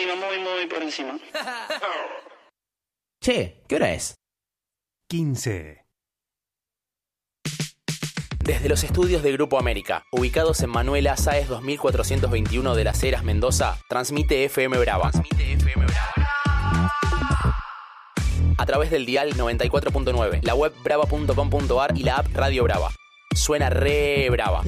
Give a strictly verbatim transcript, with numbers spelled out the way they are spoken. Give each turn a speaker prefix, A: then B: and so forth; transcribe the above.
A: encima, muy, muy por encima.
B: Che, ¿qué hora es?
C: quince.
B: Desde los estudios de Grupo América, ubicados en Manuela Sáez dos mil cuatrocientos veintiuno de Las Heras, Mendoza, transmite F M Brava. Transmite F M Brava. A través del dial noventa y cuatro punto nueve, la web brava punto com punto ar y la app Radio Brava. Suena re brava.